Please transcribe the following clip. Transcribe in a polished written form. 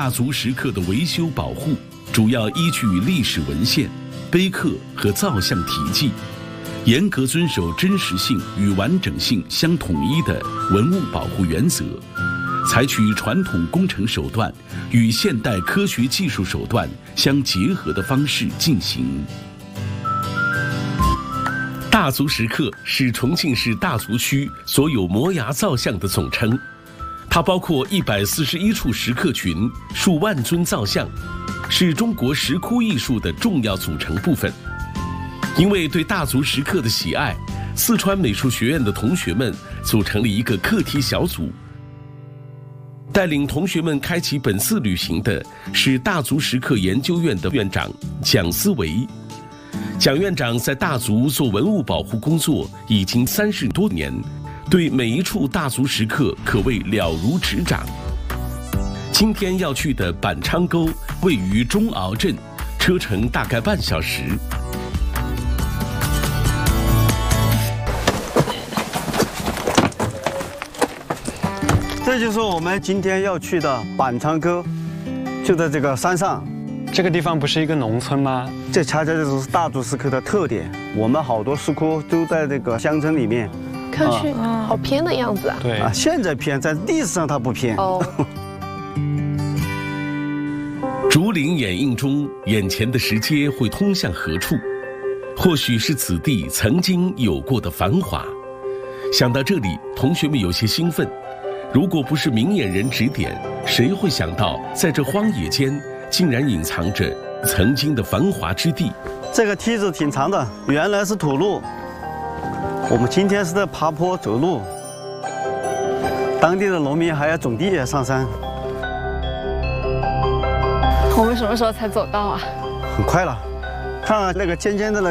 大足石刻的维修保护，主要依据历史文献、碑刻和造像题记，严格遵守真实性与完整性相统一的文物保护原则，采取传统工程手段与现代科学技术手段相结合的方式进行。大足石刻是重庆市大足区所有摩崖造像的总称，它包括141处石刻群、数万尊造像，是中国石窟艺术的重要组成部分。因为对大足石刻的喜爱，四川美术学院的同学们组成了一个课题小组。带领同学们开启本次旅行的是大足石刻研究院的院长蒋思维。蒋院长在大足做文物保护工作已经30多年，对每一处大足石刻可谓了如指掌。今天要去的板昌沟位于中敖镇，车程大概半小时。 这就是我们今天要去的板昌沟，就在这个山上。 这个地方不是一个农村吗？ 这恰恰就是大足石刻的特点。我们好多石窟都在这个乡村里面， 看去好偏的样子啊。 对啊，现在偏，在历史上它不偏。 哦。 竹林掩映中，眼前的石阶会通向何处？或许是此地曾经有过的繁华。想到这里，同学们有些兴奋。如果不是明眼人指点，谁会想到在这荒野间竟然隐藏着曾经的繁华之地？ 这个梯子挺长的，原来是土路。我们今天是在爬坡走路。当地的农民还要种地上山。 我们什么时候才走到啊？ 很快了，看那个尖尖的